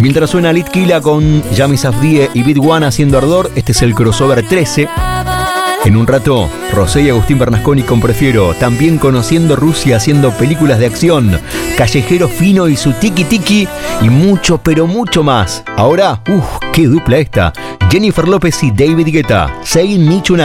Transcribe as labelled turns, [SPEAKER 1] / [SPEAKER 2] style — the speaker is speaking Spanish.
[SPEAKER 1] Mientras suena Litquila con Yami Safdie y Beat One haciendo Ardor, este es el crossover 13. En un rato, Rosé y Agustín Bernasconi con Prefiero, también conociendo Rusia haciendo películas de acción, Callejero Fino y su Tiki Tiki y mucho, pero mucho más. Ahora, qué dupla esta, Jennifer López y David Guetta, Say Me Tonight.